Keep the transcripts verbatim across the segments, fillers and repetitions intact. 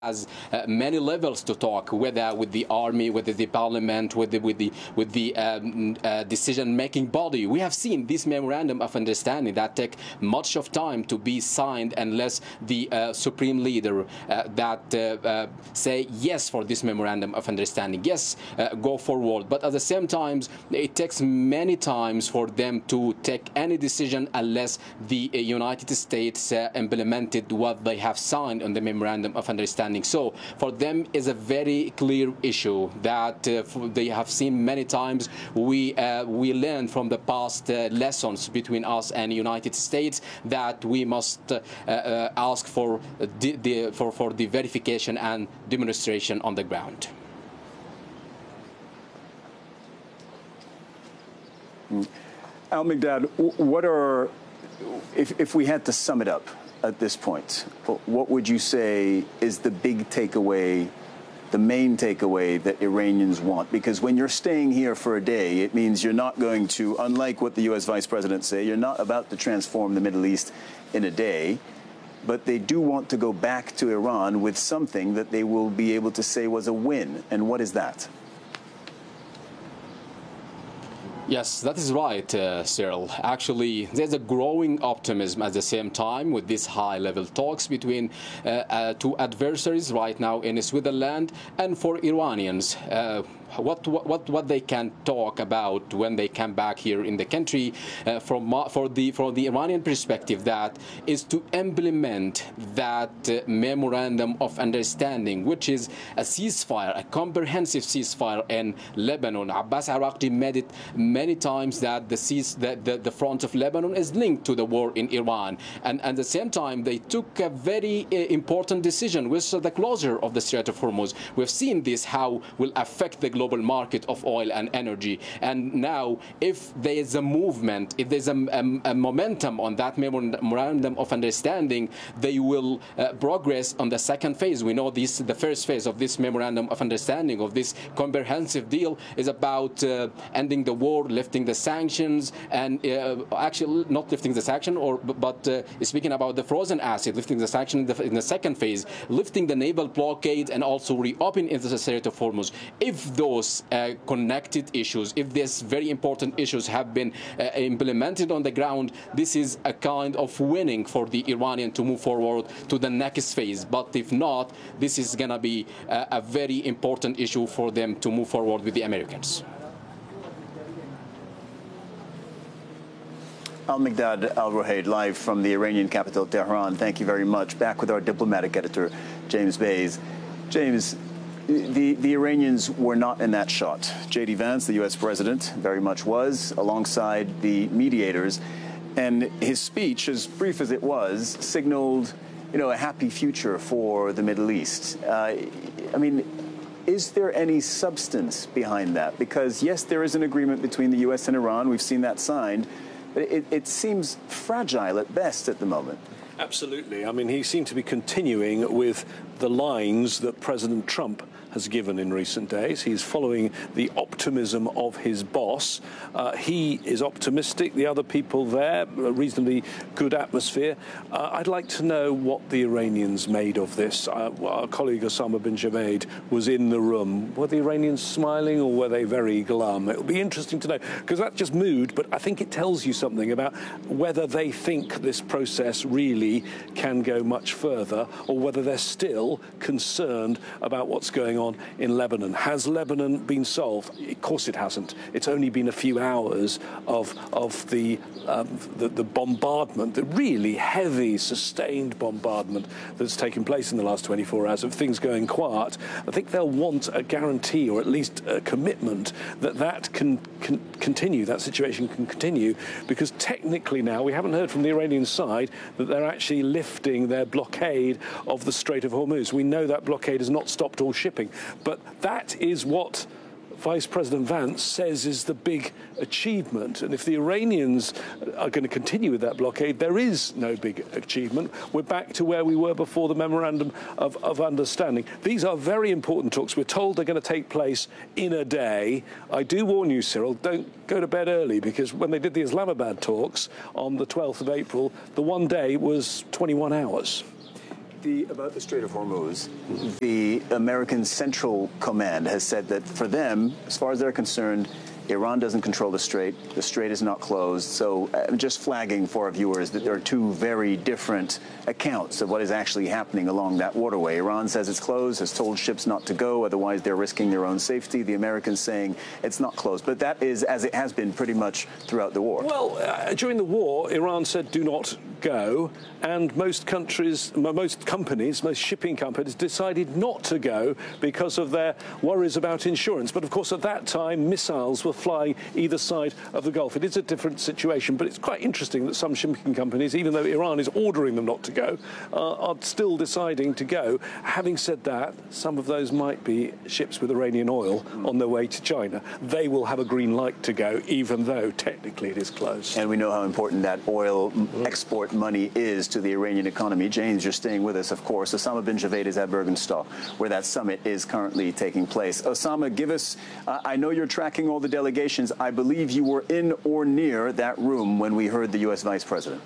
has uh, many levels to talk, whether with the army, whether the parliament, with the with the with the um, uh, decision-making body. We have seen this memorandum of understanding that take much of time to be signed unless the uh, supreme leader uh, that uh, uh, say yes for this memorandum of understanding, yes, uh, go forward. But at the same time, it takes many times for them to take any decision unless the uh, United States uh, implemented what they have signed on the memorandum of understanding. So for them is a very clear issue that uh, they have seen many times. We uh, we learned from the past uh, lessons between us and United States that we must uh, uh, ask for the, the for for the verification and demonstration on the ground. Al-Mikdad, what are, if if we had to sum it up at this point, what would you say is the big takeaway, the main takeaway that Iranians want? Because when you're staying here for a day, it means you're not going to, unlike what the U S Vice President say, you're not about to transform the Middle East in a day, but they do want to go back to Iran with something that they will be able to say was a win. And what is that? Yes, that is right, uh, Cyril. Actually, there's a growing optimism at the same time with these high-level talks between uh, uh, two adversaries right now in Switzerland. And for Iranians, uh, what what what they can talk about when they come back here in the country, uh, from for the for the Iranian perspective, that is to implement that uh, memorandum of understanding, which is a ceasefire, a comprehensive ceasefire in Lebanon. Abbas Araqchi made it many times that the cease that the, the front of Lebanon is linked to the war in Iran, and, and at the same time they took a very uh, important decision with the closure of the Strait of Hormuz. We've seen this how will affect the global market of oil and energy, and now if there is a movement, if there's a, a, a momentum on that memorandum of understanding, they will uh, progress on the second phase. We know this, the first phase of this memorandum of understanding, of this comprehensive deal, is about uh, ending the war, lifting the sanctions, and uh, actually not lifting the sanction, or but uh, speaking about the frozen asset, lifting the sanction in the, in the second phase, lifting the naval blockade, and also reopening the Strait of Hormuz. If those uh, connected issues, if these very important issues have been uh, implemented on the ground, this is a kind of winning for the Iranian to move forward to the next phase. But if not, this is going to be uh, a very important issue for them to move forward with the Americans. Al-Mikdad Al-Ruhayd, live from the Iranian capital, Tehran. Thank you very much. Back with our diplomatic editor, James Bays. James, the, the Iranians were not in that shot. J D Vance, the U S president, very much was, alongside the mediators. And his speech, as brief as it was, signaled, you know, a happy future for the Middle East. Uh, I mean, is there any substance behind that? Because, yes, there is an agreement between the U S and Iran. We've seen that signed. But it, it seems fragile at best at the moment. Absolutely. I mean, he seemed to be continuing with the lines that President Trump has given in recent days. He's following the optimism of his boss. Uh, he is optimistic. The other people there, a reasonably good atmosphere. Uh, I'd like to know what the Iranians made of this. Uh, our colleague Osama bin Junaid was in the room. Were the Iranians smiling or were they very glum? It'll be interesting to know, because that's just mood, but I think it tells you something about whether they think this process really can go much further, or whether they're still concerned about what's going on in Lebanon. Has Lebanon been solved? Of course it hasn't. It's only been a few hours of of the um, the, the bombardment, the really heavy, sustained bombardment that's taken place in the last twenty-four hours, of things going quiet. I think they'll want a guarantee, or at least a commitment, that that can, can continue, that situation can continue, because technically now we haven't heard from the Iranian side that they're actually lifting their blockade of the Strait of Hormuz. We know that blockade has not stopped all shipping, but that is what Vice President Vance says is the big achievement. And if the Iranians are going to continue with that blockade, there is no big achievement. We're back to where we were before the Memorandum of, of Understanding. These are very important talks. We're told they're going to take place in a day. I do warn you, Cyril, don't go to bed early, because when they did the Islamabad talks on the twelfth of April, the one day was twenty-one hours. The, about the Strait of Hormuz, the American Central Command has said that for them, as far as they're concerned, Iran doesn't control the strait. The strait is not closed. So uh, just flagging for our viewers that there are two very different accounts of what is actually happening along that waterway. Iran says it's closed, has told ships not to go, otherwise they're risking their own safety. The Americans saying it's not closed. But that is as it has been pretty much throughout the war. Well, uh, during the war, Iran said do not go, and most countries, most companies, most shipping companies decided not to go because of their worries about insurance. But of course, at that time, missiles were flying either side of the Gulf. It is a different situation, but it's quite interesting that some shipping companies, even though Iran is ordering them not to go, uh, are still deciding to go. Having said that, some of those might be ships with Iranian oil on their way to China. They will have a green light to go, even though technically it is closed. And we know how important that oil export money is to the Iranian economy. James, you're staying with us, of course. Osama bin Javed is at Bergenstock, where that summit is currently taking place. Osama, give us, uh, I know you're tracking all the delegations. I believe you were in or near that room when we heard the U S Vice President.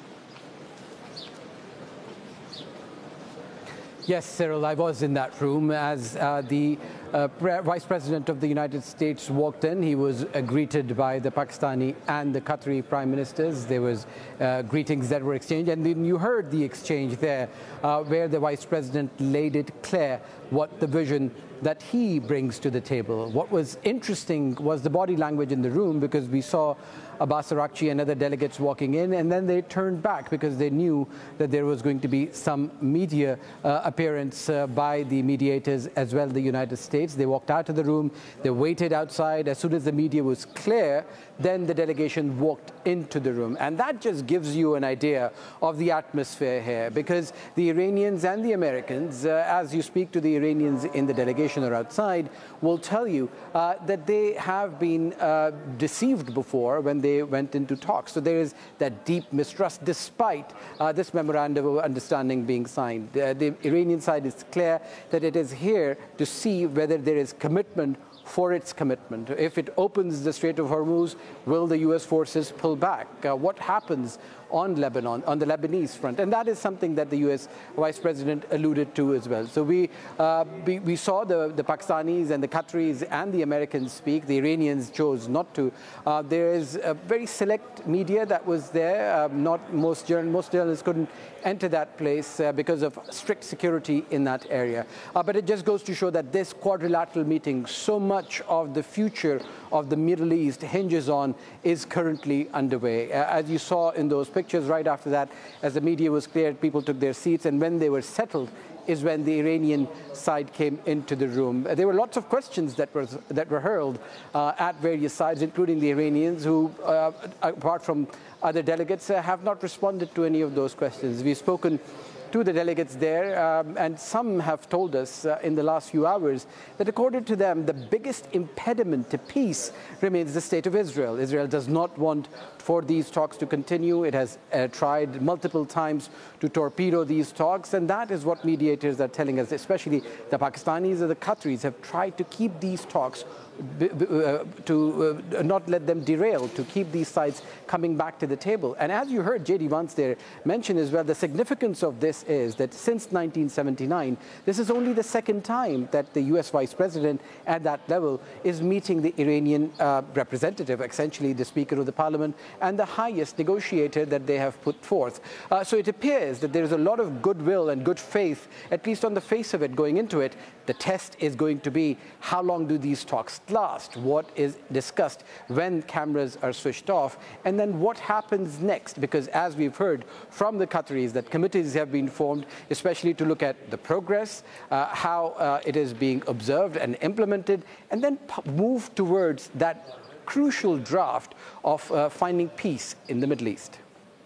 Yes, Cyril, I was in that room as uh, the uh, pre Vice President of the United States walked in. He was uh, greeted by the Pakistani and the Qatari Prime Ministers. There was uh, greetings that were exchanged, and then you heard the exchange there uh, where the Vice President laid it clear what the vision that he brings to the table. What was interesting was the body language in the room, because we saw Abbas Araghchi and other delegates walking in, and then they turned back because they knew that there was going to be some media uh, appearance uh, by the mediators as well, the United States. They walked out of the room, they waited outside. As soon as the media was clear, then the delegation walked into the room. And that just gives you an idea of the atmosphere here, because the Iranians and the Americans, uh, as you speak to the Iranians in the delegation or outside, will tell you uh, that they have been uh, deceived before when they went into talks. So there is that deep mistrust despite uh, this memorandum of understanding being signed. Uh, the Iranian side is clear that it is here to see whether there is commitment for its commitment. If it opens the Strait of Hormuz, will the U S forces pull back? Uh, what happens on Lebanon, on the Lebanese front? And that is something that the U S Vice President alluded to as well. So we uh, we, we saw the, the Pakistanis and the Qataris and the Americans speak. The Iranians chose not to. Uh, there is a very select media that was there. Uh, not most, journal, most journalists couldn't enter that place uh, because of strict security in that area. Uh, but it just goes to show that this quadrilateral meeting, so much of the future of the Middle East hinges on, is currently underway. Uh, as you saw in those pictures right after that, as the media was cleared, people took their seats, and when they were settled is when the Iranian side came into the room. There were lots of questions that were, that were hurled uh, at various sides, including the Iranians, who, uh, apart from other delegates, uh, have not responded to any of those questions. We've spoken to the delegates there, um, and some have told us uh, in the last few hours that according to them, the biggest impediment to peace remains the state of Israel. Israel does not want for these talks to continue. It has uh, tried multiple times to torpedo these talks, and that is what mediators are telling us, especially the Pakistanis and the Qataris have tried to keep these talks B, b, uh, to uh, not let them derail, to keep these sides coming back to the table. And as you heard J D Vance there mention as well, the significance of this is that since nineteen seventy-nine, this is only the second time that the U S Vice President at that level is meeting the Iranian uh, representative, essentially the Speaker of the Parliament, and the highest negotiator that they have put forth. Uh, so it appears that there is a lot of goodwill and good faith, at least on the face of it, going into it. The test is going to be, how long do these talks last? What is discussed when cameras are switched off? And then what happens next? Because as we've heard from the Qataris, that committees have been formed, especially to look at the progress, uh, how uh, it is being observed and implemented, and then move towards that crucial draft of uh, finding peace in the Middle East.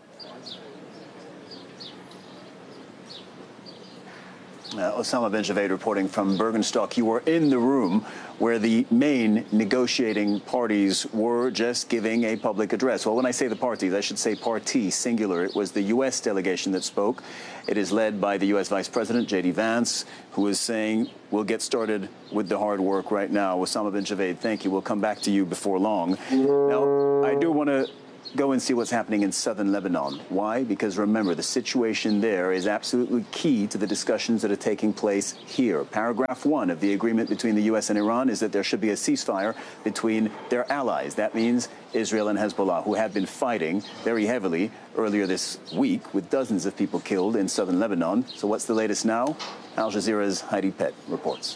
Uh, Osama bin Javed reporting from Bergenstock. You were in the room where the main negotiating parties were just giving a public address. Well, when I say the parties, I should say party, singular. It was the U S delegation that spoke. It is led by the U S Vice President, J D Vance, who is saying, we'll get started with the hard work right now. Osama bin Javed, thank you. We'll come back to you before long. Now, I do want to go and see what's happening in southern Lebanon. Why? Because remember, the situation there is absolutely key to the discussions that are taking place here. Paragraph one of the agreement between the U S and Iran is that there should be a ceasefire between their allies. That means Israel and Hezbollah, who have been fighting very heavily earlier this week with dozens of people killed in southern Lebanon. So what's the latest now? Al Jazeera's Heidi Pett reports.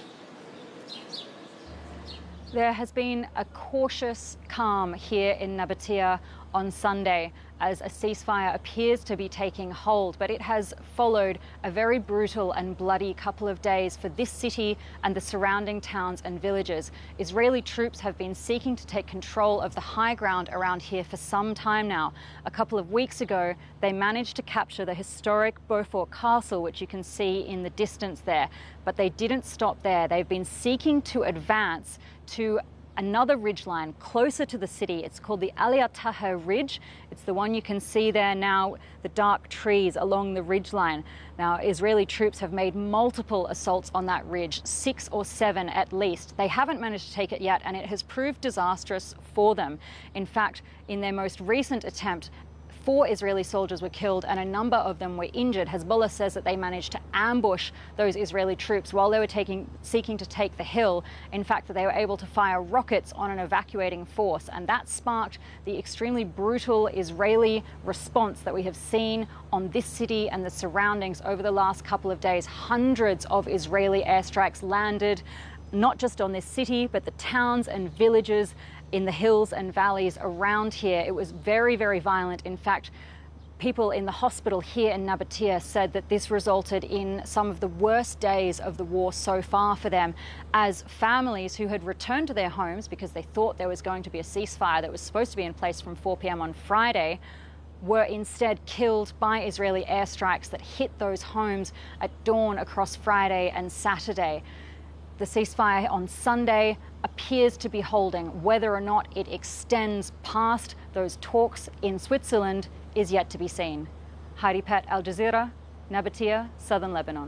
There has been a cautious calm here in Nabatea on Sunday as a ceasefire appears to be taking hold, but it has followed a very brutal and bloody couple of days for this city and the surrounding towns and villages. Israeli troops have been seeking to take control of the high ground around here for some time now. A couple of weeks ago, they managed to capture the historic Beaufort Castle, which you can see in the distance there, but they didn't stop there. They've been seeking to advance to another ridgeline closer to the city. It's called the Aliyah Taha Ridge. It's the one you can see there now, the dark trees along the ridgeline. Now, Israeli troops have made multiple assaults on that ridge, six or seven at least. They haven't managed to take it yet, and it has proved disastrous for them. In fact, in their most recent attempt, Four Israeli soldiers were killed and a number of them were injured. Hezbollah says that they managed to ambush those Israeli troops while they were taking, seeking to take the hill. In fact, that they were able to fire rockets on an evacuating force, and that sparked the extremely brutal Israeli response that we have seen on this city and the surroundings over the last couple of days. Hundreds of Israeli airstrikes landed, not just on this city, but the towns and villages in the hills and valleys around here. It was very, very violent. In fact, people in the hospital here in Nabatea said that this resulted in some of the worst days of the war so far for them, as families who had returned to their homes because they thought there was going to be a ceasefire that was supposed to be in place from four p m on Friday were instead killed by Israeli airstrikes that hit those homes at dawn across Friday and Saturday. The ceasefire on Sunday appears to be holding. Whether or not it extends past those talks in Switzerland is yet to be seen. Heidi Pett, Al Jazeera, Nabatea, Southern Lebanon.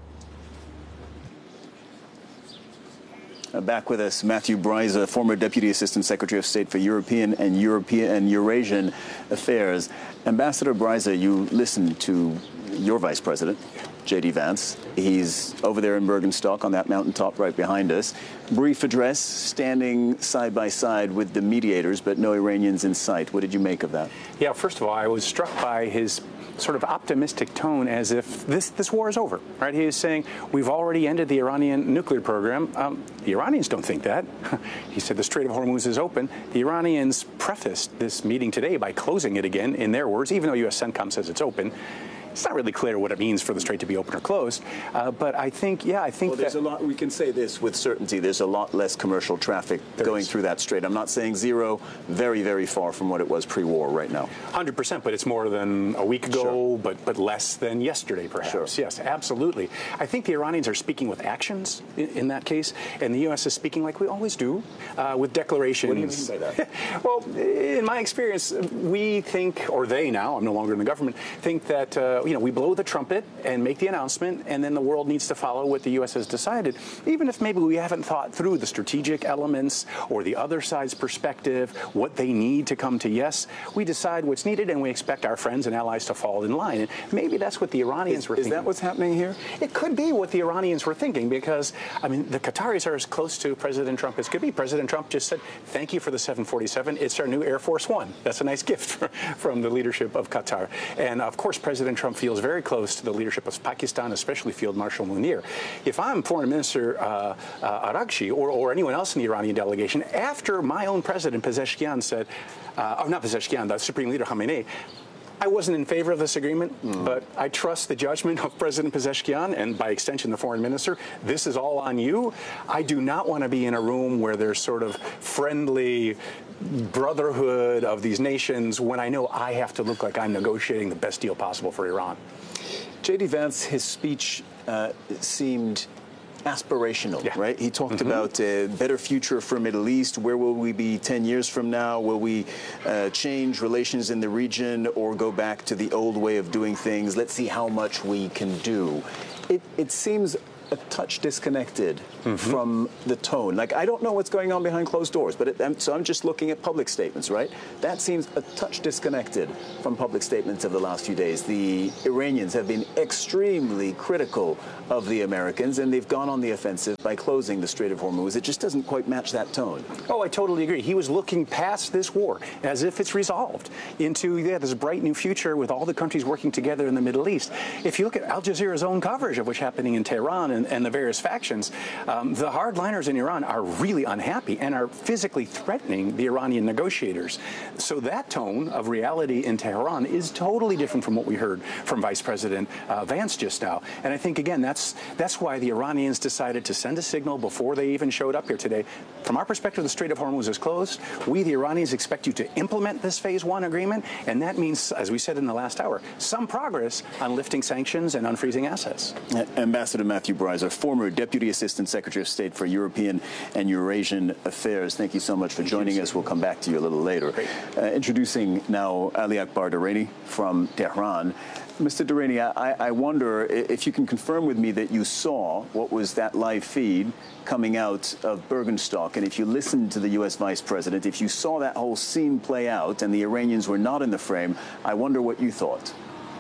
Uh, back with us, Matthew Bryza, former Deputy Assistant Secretary of State for European and European and Eurasian Affairs. Ambassador Bryza, you listened to your Vice President, J D Vance. He's over there in Bergenstock on that mountaintop right behind us. Brief address, standing side by side with the mediators, but no Iranians in sight. What did you make of that? Yeah, first of all, I was struck by his sort of optimistic tone, as if this, this war is over, right? He is saying, we've already ended the Iranian nuclear program. Um, the Iranians don't think that. He said the Strait of Hormuz is open. The Iranians prefaced this meeting today by closing it again, in their words, even though U S CENTCOM says it's open. It's not really clear what it means for the strait to be open or closed, uh, but I think, yeah, I think well, there's that... a lot, we can say this with certainty, there's a lot less commercial traffic going is. through that strait. I'm not saying zero, very, very far from what it was pre-war right now. one hundred percent, but it's more than a week ago, sure. but, but less than yesterday, perhaps. Sure. Yes, absolutely. I think the Iranians are speaking with actions in, in that case, and the U S is speaking like we always do, uh, with declarations. What do you mean by that? Well, in my experience, we think, or they now, I'm no longer in the government, think that, uh, you know, we blow the trumpet and make the announcement, and then the world needs to follow what the U S has decided, even if maybe we haven't thought through the strategic elements or the other side's perspective, what they need to come to yes. We decide what's needed, and we expect our friends and allies to fall in line. And maybe that's what the Iranians is, were is thinking. Is that what's happening here? It could be what the Iranians were thinking, because, I mean, the Qataris are as close to President Trump as could be. President Trump just said, thank you for the seven forty-seven. It's our new Air Force One. That's a nice gift from the leadership of Qatar. And, of course, President Trump feels very very close to the leadership of Pakistan, especially Field Marshal Munir. If I'm Foreign Minister uh, uh, Araghchi or, or anyone else in the Iranian delegation, after my own president, Pezeshkian, said, uh, or not Pezeshkian, the Supreme Leader Khamenei, I wasn't in favor of this agreement, mm. but I trust the judgment of President Pezeshkian and, by extension, the foreign minister. This is all on you. I do not want to be in a room where there's sort of friendly brotherhood of these nations when I know I have to look like I'm negotiating the best deal possible for Iran. J D Vance, his speech uh, seemed aspirational, yeah. right? He talked mm-hmm. about a better future for Middle East. Where will we be ten years from now? Will we uh, change relations in the region or go back to the old way of doing things? Let's see how much we can do. It, it seems a touch disconnected mm-hmm. from the tone. Like, I don't know what's going on behind closed doors, but it, so I'm just looking at public statements, right? That seems a touch disconnected from public statements of the last few days. The Iranians have been extremely critical of the Americans, and they've gone on the offensive by closing the Strait of Hormuz. It just doesn't quite match that tone. Oh, I totally agree. He was looking past this war as if it's resolved into yeah, this bright new future with all the countries working together in the Middle East. If you look at Al Jazeera's own coverage of what's happening in Tehran and, and the various factions, um, the hardliners in Iran are really unhappy and are physically threatening the Iranian negotiators. So that tone of reality in Tehran is totally different from what we heard from Vice President uh, Vance just now. And I think, again, that's that's why the Iranians decided to send a signal before they even showed up here today. From our perspective, the Strait of Hormuz is closed. We, the Iranians, expect you to implement this phase one agreement, and that means, as we said in the last hour, some progress on lifting sanctions and unfreezing assets. Ambassador Matthew Breiser, former Deputy Assistant Secretary of State for European and Eurasian Affairs, thank you so much for joining us. We'll come back to you a little later. Uh, introducing now Ali Akbar Durrani from Tehran. Mister Durrani, I, I wonder if you can confirm with me that you saw what was that live feed coming out of Bergenstock, and if you listened to the U S Vice President, if you saw that whole scene play out and the Iranians were not in the frame, I wonder what you thought.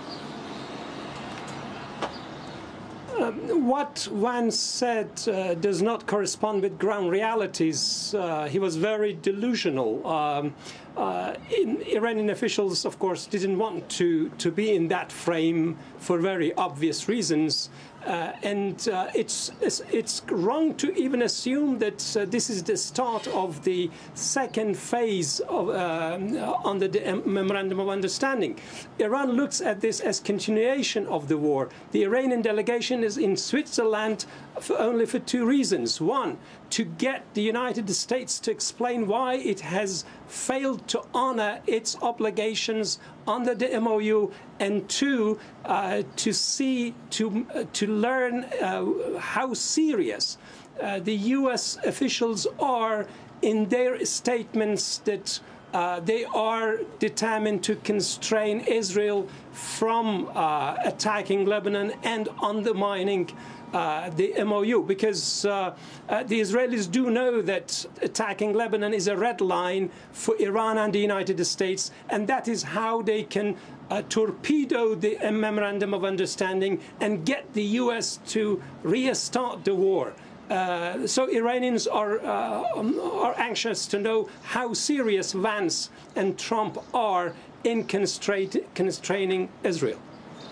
Um, what Vance said uh, does not correspond with ground realities. Uh, he was very delusional. Um, uh, in, Iranian officials, of course, didn't want to, to be in that frame for very obvious reasons. Uh, and uh, it's, it's it's wrong to even assume that uh, this is the start of the second phase of, uh, on the Memorandum of Understanding. Iran looks at this as continuation of the war. The Iranian delegation is in Switzerland for only for two reasons. One, to get the United States to explain why it has failed to honor its obligations under the M O U, and two, uh, to see, to, uh, to learn uh, how serious uh, the U S officials are in their statements that uh, they are determined to constrain Israel from uh, attacking Lebanon and undermining Uh, the M O U, because uh, uh, the Israelis do know that attacking Lebanon is a red line for Iran and the United States, and that is how they can uh, torpedo the uh, Memorandum of Understanding and get the U S to restart the war. Uh, so Iranians are, uh, are anxious to know how serious Vance and Trump are in constrain- constraining Israel.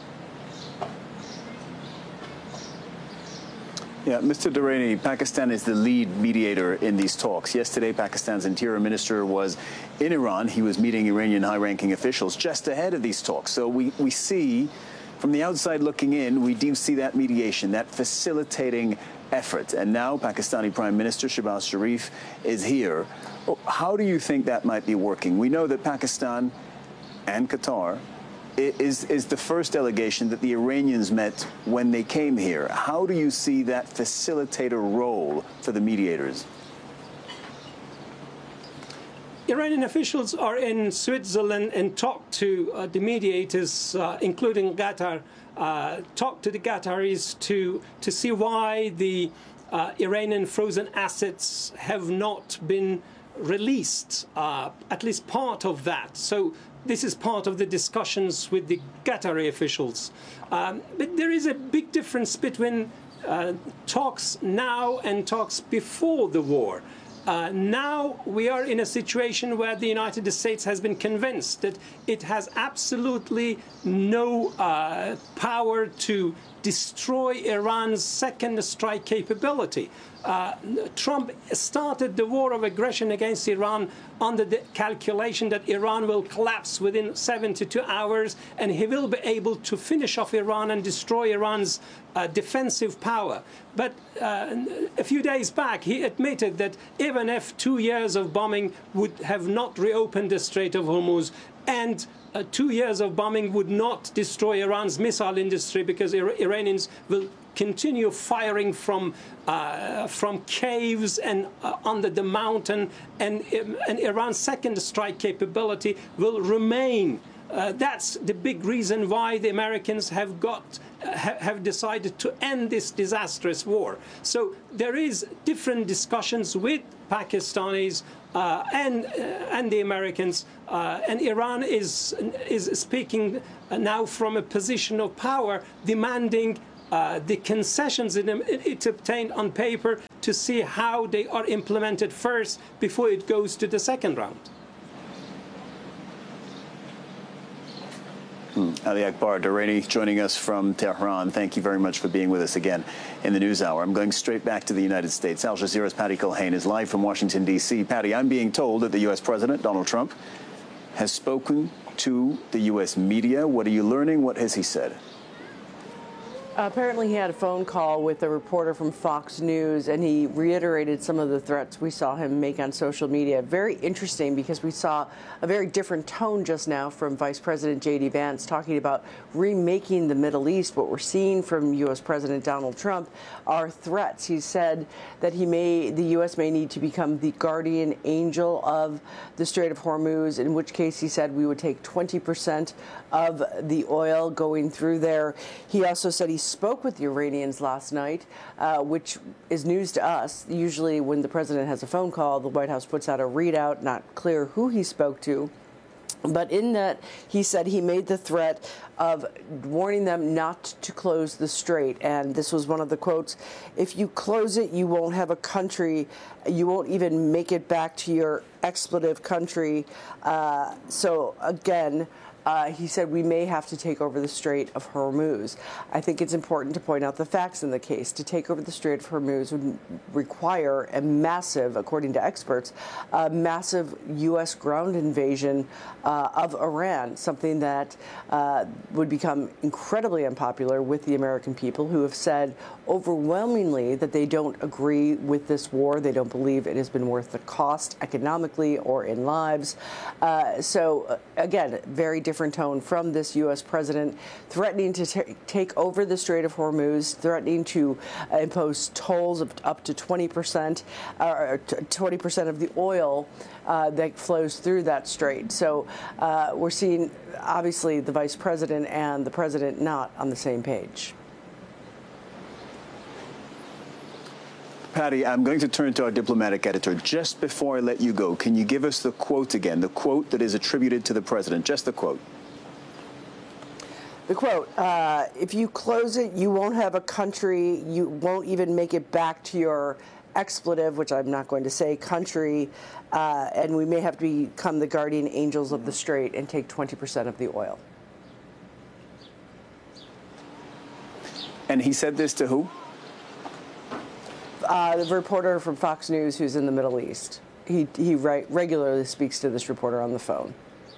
Yeah, Mister Durrani, Pakistan is the lead mediator in these talks. Yesterday, Pakistan's interior minister was in Iran. He was meeting Iranian high-ranking officials just ahead of these talks. So we, we see, from the outside looking in, we do see that mediation, that facilitating effort. And now Pakistani Prime Minister Shehbaz Sharif is here. How do you think that might be working? We know that Pakistan and Qatar Is, is the first delegation that the Iranians met when they came here. How do you see that facilitator role for the mediators? Iranian officials are in Switzerland and talk to uh, the mediators, uh, including Qatar, uh, talk to the Qataris to, to see why the uh, Iranian frozen assets have not been released, uh, at least part of that. So this is part of the discussions with the Qatari officials. Um, but there is a big difference between uh, talks now and talks before the war. Uh, now we are in a situation where the United States has been convinced that it has absolutely no uh, power to destroy Iran's second strike capability. Uh, Trump started the war of aggression against Iran under the calculation that Iran will collapse within seventy-two hours, and he will be able to finish off Iran and destroy Iran's uh, defensive power. But uh, a few days back, he admitted that even if two years of bombing would have not reopened the Strait of Hormuz, and uh, two years of bombing would not destroy Iran's missile industry, because Ir- Iranians will continue firing from uh, from caves and uh, under the mountain, and, and Iran's second strike capability will remain uh, that's the big reason why the Americans have got uh, ha have decided to end this disastrous war. So there is different discussions with Pakistanis uh, and uh, and the Americans, uh, and Iran is is speaking now from a position of power, demanding uh, the concessions it, it obtained on paper to see how they are implemented first before it goes to the second round. Ali Akbar Durrani joining us from Tehran. Thank you very much for being with us again in the News Hour. I'm going straight back to the United States. Al Jazeera's Patty Culhane is live from Washington, D C Patty, I'm being told that the U S President, Donald Trump, has spoken to the U S media. What are you learning? What has he said? Apparently, he had a phone call with a reporter from Fox News, and he reiterated some of the threats we saw him make on social media. Very interesting, because we saw a very different tone just now from Vice President J D Vance talking about remaking the Middle East. What we're seeing from U S President Donald Trump are threats. He said that he may, the U S may need to become the guardian angel of the Strait of Hormuz, in which case he said we would take twenty percent of the oil going through there. He also said he spoke with the Iranians last night, uh, which is news to us. Usually when the president has a phone call, the White House puts out a readout, not clear who he spoke to. But in that, he said he made the threat of warning them not to close the strait. And this was one of the quotes: if you close it, you won't have a country. You won't even make it back to your expletive country. Uh, so again, Uh, he said we may have to take over the Strait of Hormuz. I think it's important to point out the facts in the case. To take over the Strait of Hormuz would require a massive, according to experts, a massive U S ground invasion uh, of Iran, something that uh, would become incredibly unpopular with the American people, who have said overwhelmingly that they don't agree with this war. They don't believe it has been worth the cost economically or in lives. Uh, so, uh, again, very different tone from this U S president, threatening to t take over the Strait of Hormuz, threatening to uh, impose tolls of up to twenty percent, or twenty percent of the oil uh, that flows through that strait. So uh, we're seeing, obviously, the vice president and the president not on the same page. Patty, I'm going to turn to our diplomatic editor. Just before I let you go, can you give us the quote again, the quote that is attributed to the president? Just the quote. The quote, uh, if you close it, you won't have a country. You won't even make it back to your expletive, which I'm not going to say, country. Uh, and we may have to become the guardian angels of the strait and take twenty percent of the oil. And he said this to who? Uh, the reporter from Fox News who's in the Middle East. He, he right, regularly speaks to this reporter on the phone.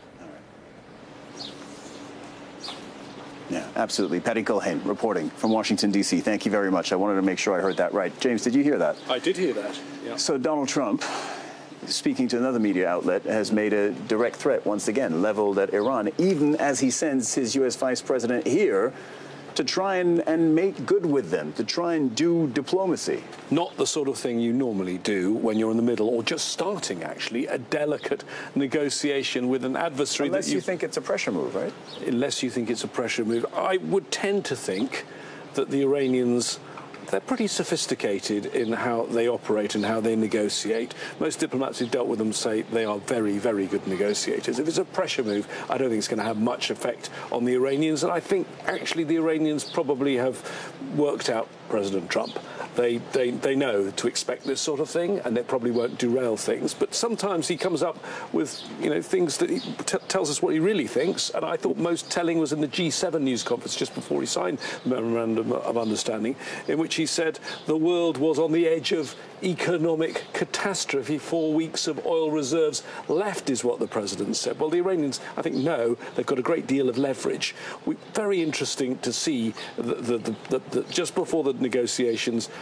Yeah, absolutely. Patty Culhane reporting from Washington, D C Thank you very much. I wanted to make sure I heard that right. James, did you hear that? I did hear that, yeah. So Donald Trump, speaking to another media outlet, has made a direct threat once again leveled at Iran, even as he sends his U S vice president here to try and, and make good with them, to try and do diplomacy. Not the sort of thing you normally do when you're in the middle, or just starting, actually, a delicate negotiation with an adversary. Unless that you think it's a pressure move, right? Unless you think it's a pressure move. I would tend to think that the Iranians, they're pretty sophisticated in how they operate and how they negotiate. Most diplomats who've dealt with them say they are very, very good negotiators. If it's a pressure move, I don't think it's going to have much effect on the Iranians. And I think, actually, the Iranians probably have worked out President Trump. They, they, they know to expect this sort of thing, and they probably won't derail things. But sometimes he comes up with, you know, things that he t tells us what he really thinks. And I thought most telling was in the G seven news conference just before he signed the Memorandum of Understanding, in which he said the world was on the edge of economic catastrophe. Four weeks of oil reserves left, is what the president said. Well, the Iranians, I think, know they've got a great deal of leverage. We, very interesting to see the, the, the, the, the, just before the negotiations,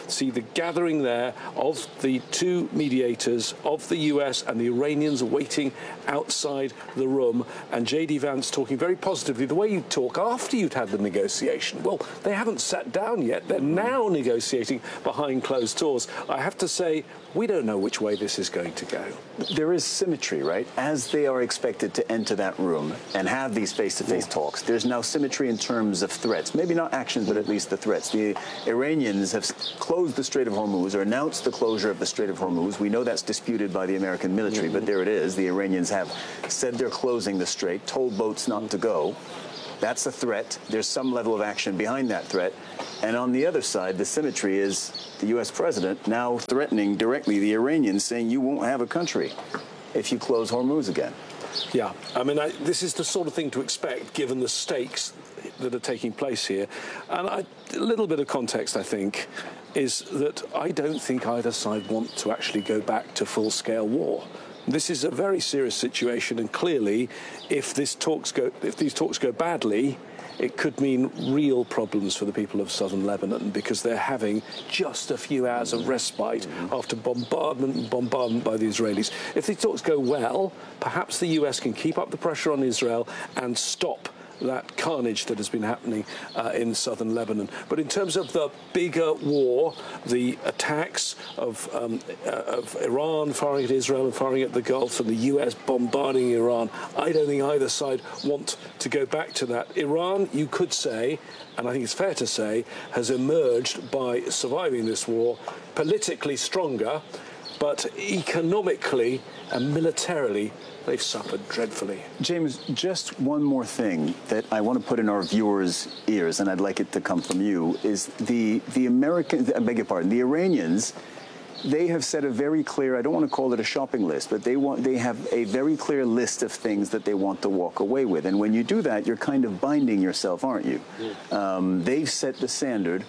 see the gathering there of the two mediators, of the U S and the Iranians waiting outside the room, and J D Vance talking very positively, the way you talk after you'd had the negotiation. Well, they haven't sat down yet. They're now negotiating behind closed doors. I have to say, we don't know which way this is going to go. There is symmetry, right? As they are expected to enter that room and have these face-to-face talks, there's now symmetry in terms of threats. Maybe not actions, but at least the threats. The Iranians have closed the Strait of Hormuz or announced the closure of the Strait of Hormuz. We know that's disputed by the American military, but there it is. The Iranians have said they're closing the strait, told boats not to go. That's a threat. There's some level of action behind that threat. And on the other side, the symmetry is the U S president now threatening directly the Iranians, saying you won't have a country if you close Hormuz again. Yeah, I mean, I, this is the sort of thing to expect given the stakes that are taking place here. And I, a little bit of context, I think, is that I don't think either side want to actually go back to full-scale war. This is a very serious situation, and clearly, if this talks go, if these talks go badly, it could mean real problems for the people of southern Lebanon, because they're having just a few hours of respite after bombardment and bombardment by the Israelis. If these talks go well, perhaps the U S can keep up the pressure on Israel and stop that carnage that has been happening uh, in southern Lebanon. But in terms of the bigger war, the attacks of, um, uh, of Iran firing at Israel and firing at the Gulf, and the U S bombarding Iran, I don't think either side want to go back to that. Iran, you could say, and I think it's fair to say, has emerged by surviving this war politically stronger, but economically and militarily they've suffered dreadfully. James, just one more thing that I want to put in our viewers' ears, and I'd like it to come from you, is the, the American, I beg your pardon, the Iranians, they have set a very clear, I don't want to call it a shopping list, but they want, they have a very clear list of things that they want to walk away with. And when you do that, you're kind of binding yourself, aren't you? Yeah. Um, they've set the standard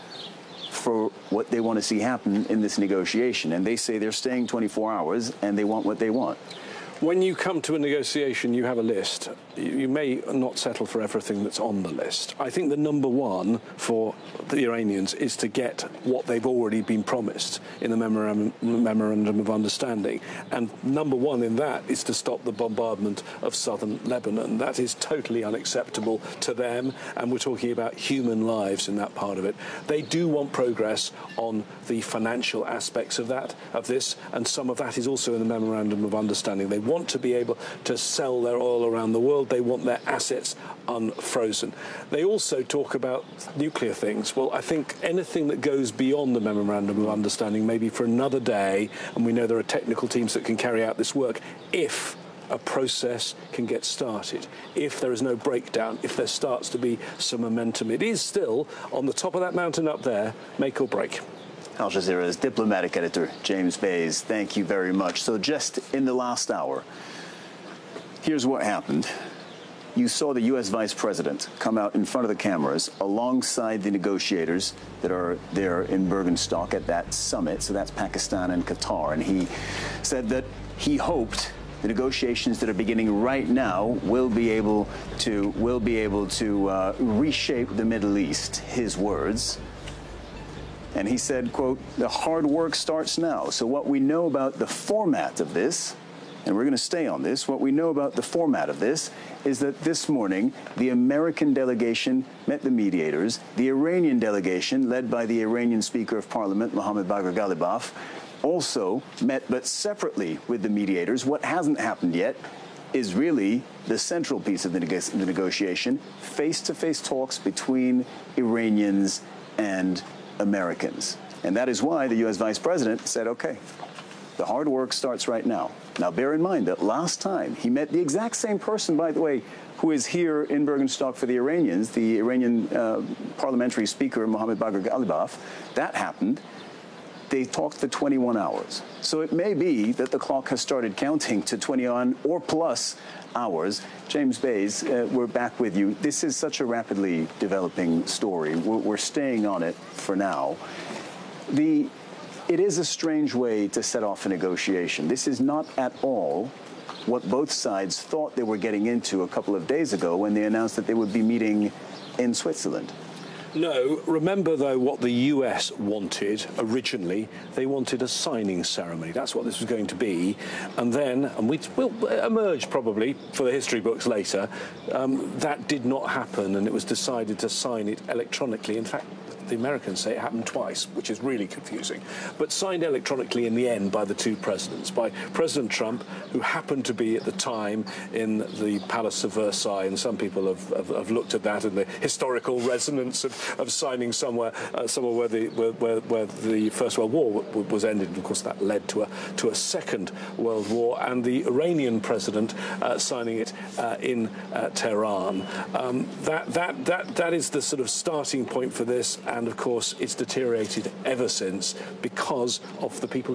for what they want to see happen in this negotiation. And they say they're staying twenty-four hours and they want what they want. When you come to a negotiation, you have a list. You may not settle for everything that's on the list. I think the number one for the Iranians is to get what they've already been promised in the memorandum, memorandum of understanding. And number one in that is to stop the bombardment of southern Lebanon. That is totally unacceptable to them, and we're talking about human lives in that part of it. They do want progress on the financial aspects of that, of this, and some of that is also in the memorandum of understanding. They want to be able to sell their oil around the world. They want their assets unfrozen. They also talk about nuclear things. Well, I think anything that goes beyond the memorandum of understanding, maybe for another day, and we know there are technical teams that can carry out this work, if a process can get started, if there is no breakdown, if there starts to be some momentum. It is still on the top of that mountain up there, make or break. Al Jazeera's diplomatic editor, James Bays, thank you very much. So just in the last hour, here's what happened. You saw the U S Vice President come out in front of the cameras alongside the negotiators that are there in Bergenstock at that summit. So that's Pakistan and Qatar. And he said that he hoped the negotiations that are beginning right now will be able to, will be able to uh, reshape the Middle East, his words. And he said, quote, the hard work starts now. So what we know about the format of this, and we're going to stay on this, what we know about the format of this is that this morning the American delegation met the mediators. The Iranian delegation, led by the Iranian Speaker of Parliament, Mohammad Bagher Ghalibaf, also met, but separately, with the mediators. What hasn't happened yet is really the central piece of the, neg the negotiation, face-to-face talks between Iranians and Americans. And that is why the U S Vice President said, okay, the hard work starts right now. Now, bear in mind that last time he met the exact same person, by the way, who is here in Bergenstock for the Iranians, the Iranian uh, parliamentary speaker, Mohammad Bagher Ghalibaf. That happened. They talked for twenty-one hours. So it may be that the clock has started counting to twenty-one or plus hours. James Bays, uh, we're back with you. This is such a rapidly developing story. We're, we're staying on it for now. The, it is a strange way to set off a negotiation. This is not at all what both sides thought they were getting into a couple of days ago when they announced that they would be meeting in Switzerland. No, remember though what the U S wanted originally. They wanted a signing ceremony. That's what this was going to be. And then, and we will emerge probably for the history books later, um, that did not happen, and it was decided to sign it electronically. In fact, the Americans say it happened twice, which is really confusing, but signed electronically in the end by the two presidents, by President Trump, who happened to be at the time in the Palace of Versailles, and some people have, have, have looked at that and the historical resonance of, of signing somewhere, uh, somewhere where the where, where, where the First World War w was ended. And of course, that led to a to a Second World War, and the Iranian president uh, signing it uh, in uh, Tehran. Um, that that that that is the sort of starting point for this. And of course, it's deteriorated ever since because of the people